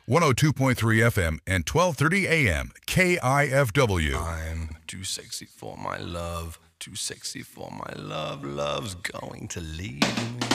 102.3 FM and 1230 AM, KIFW. I'm too sexy for my love, too sexy for my love. Love's going to leave me.